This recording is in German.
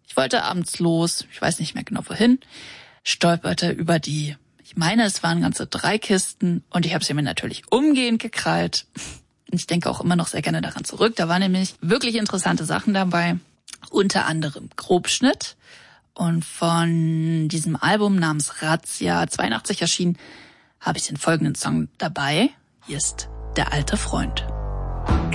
Ich wollte abends los, ich weiß nicht mehr genau wohin, stolperte über die, ich meine, es waren ganze 3 Kisten und ich habe sie mir natürlich umgehend gekrallt. Und ich denke auch immer noch sehr gerne daran zurück. Da waren nämlich wirklich interessante Sachen dabei, unter anderem Grobschnitt. Und von diesem Album namens Razzia 82 erschienen, habe ich den folgenden Song dabei. Hier ist Der alte Freund.